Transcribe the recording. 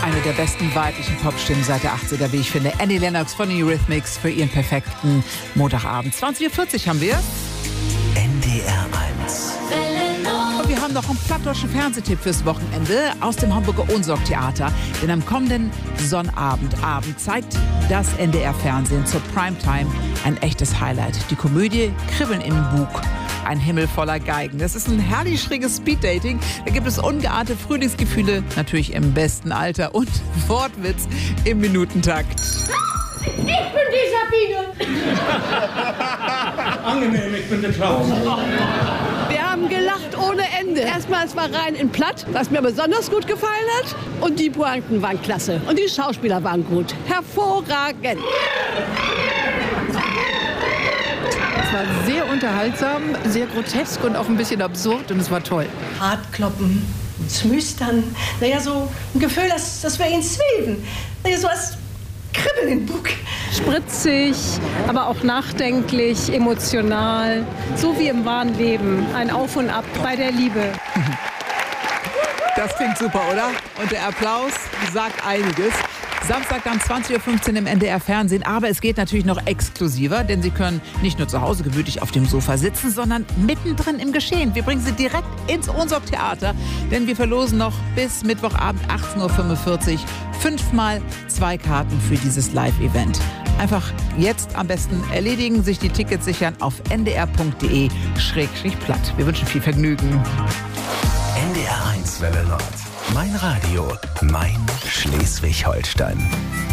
Eine der besten weiblichen Popstimmen seit der 80er, wie ich finde. Annie Lennox von Eurythmics für ihren perfekten Montagabend. 20:40 Uhr haben wir. NDR 1. Und wir haben noch einen plattdeutschen Fernsehtipp fürs Wochenende aus dem Hamburger Ohnsorg-Theater. Denn am kommenden Sonnabend zeigt das NDR-Fernsehen zur Primetime ein echtes Highlight. Die Komödie Kribbeln im Bug. Ein Himmel voller Geigen. Das ist ein herrlich schräges Speeddating. Da gibt es ungeahnte Frühlingsgefühle, natürlich im besten Alter und Wortwitz im Minutentakt. Ich bin die Sabine. Angenehm, ich bin der Klaus. Wir haben gelacht ohne Ende. Erstmal, es war rein in Platt, was mir besonders gut gefallen hat. Und die Pointen waren klasse. Und die Schauspieler waren gut. Hervorragend. Es war sehr unterhaltsam, sehr grotesk und auch ein bisschen absurd und es war toll. Hartkloppen, Smüstern, naja, so ein Gefühl, dass wir ihn sweben. Naja, so als Kribbeln im Bug. Spritzig, aber auch nachdenklich, emotional, so wie im wahren Leben. Ein Auf und Ab bei der Liebe. Das klingt super, oder? Und der Applaus sagt einiges. Samstag dann 20:15 Uhr im NDR-Fernsehen. Aber es geht natürlich noch exklusiver, denn Sie können nicht nur zu Hause gemütlich auf dem Sofa sitzen, sondern mittendrin im Geschehen. Wir bringen Sie direkt ins Ohnsorg-Theater, denn wir verlosen noch bis Mittwochabend 18:45 Uhr 5x 2 Karten für dieses Live-Event. Einfach jetzt am besten erledigen, sich die Tickets sichern auf ndr.de/platt. Wir wünschen viel Vergnügen. NDR 1 Welle Nord. Mein Radio, mein Schleswig-Holstein.